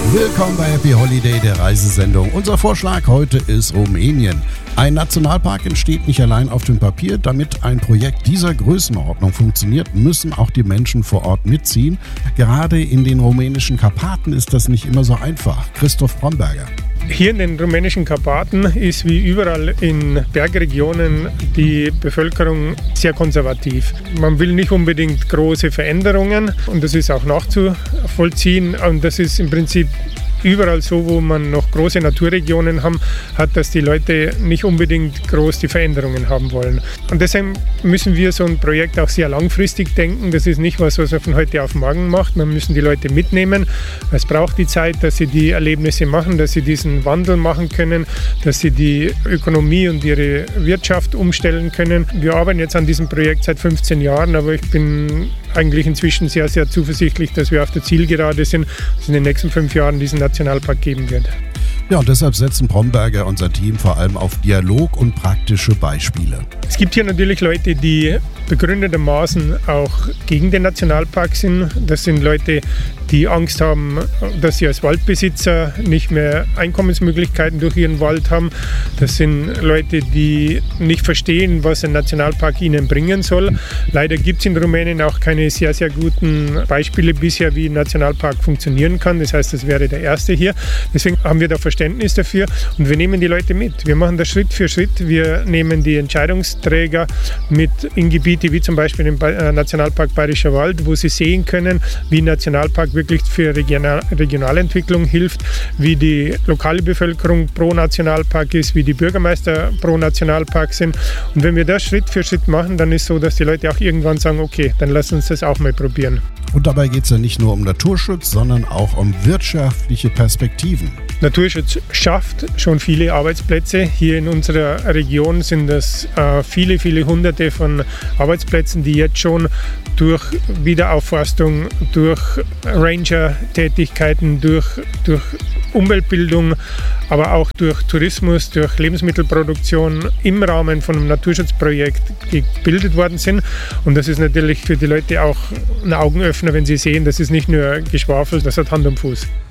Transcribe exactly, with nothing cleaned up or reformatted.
Willkommen bei Happy Holiday, der Reisesendung. Unser Vorschlag heute ist Rumänien. Ein Nationalpark entsteht nicht allein auf dem Papier. Damit ein Projekt dieser Größenordnung funktioniert, müssen auch die Menschen vor Ort mitziehen. Gerade in den rumänischen Karpaten ist das nicht immer so einfach. Christoph Bromberger. Hier in den rumänischen Karpaten ist wie überall in Bergregionen die Bevölkerung sehr konservativ. Man will nicht unbedingt große Veränderungen und das ist auch nachzuvollziehen. Und das ist im Prinzip überall so, wo man noch große Naturregionen haben, hat, dass die Leute nicht unbedingt groß die Veränderungen haben wollen. Und deshalb müssen wir so ein Projekt auch sehr langfristig denken. Das ist nicht was, was man von heute auf morgen macht. Man müssen die Leute mitnehmen. Es braucht die Zeit, dass sie die Erlebnisse machen, dass sie diesen Wandel machen können, dass sie die Ökonomie und ihre Wirtschaft umstellen können. Wir arbeiten jetzt an diesem Projekt seit fünfzehn Jahren, aber ich bin eigentlich inzwischen sehr, sehr zuversichtlich, dass wir auf der Zielgerade sind, dass es in den nächsten fünf Jahren diesen Nationalpark geben wird. Ja, und deshalb setzen Bromberger und unser Team vor allem auf Dialog und praktische Beispiele. Es gibt hier natürlich Leute, die begründetermaßen auch gegen den Nationalpark sind. Das sind Leute, die Angst haben, dass sie als Waldbesitzer nicht mehr Einkommensmöglichkeiten durch ihren Wald haben. Das sind Leute, die nicht verstehen, was ein Nationalpark ihnen bringen soll. Leider gibt es in Rumänien auch keine sehr, sehr guten Beispiele bisher, wie ein Nationalpark funktionieren kann. Das heißt, das wäre der erste hier. Deswegen haben wir da Verständnis dafür und wir nehmen die Leute mit. Wir machen das Schritt für Schritt. Wir nehmen die Entscheidungsträger mit in Gebiete wie zum Beispiel im Nationalpark Bayerischer Wald, wo sie sehen können, wie ein Nationalpark wirklich für Regional- Regionalentwicklung hilft, wie die lokale Bevölkerung pro Nationalpark ist, wie die Bürgermeister pro Nationalpark sind. Und wenn wir das Schritt für Schritt machen, dann ist es so, dass die Leute auch irgendwann sagen, okay, dann lass uns das auch mal probieren. Und dabei geht es ja nicht nur um Naturschutz, sondern auch um wirtschaftliche Perspektiven. Naturschutz schafft schon viele Arbeitsplätze. Hier in unserer Region sind das äh, viele, viele Hunderte von Arbeitsplätzen, die jetzt schon durch Wiederaufforstung, durch Ranger-Tätigkeiten, durch, durch Umweltbildung, aber auch durch Tourismus, durch Lebensmittelproduktion im Rahmen von einem Naturschutzprojekt gebildet worden sind. Und das ist natürlich für die Leute auch ein Augenöffner, wenn sie sehen, das ist nicht nur Geschwafel, das hat Hand und Fuß.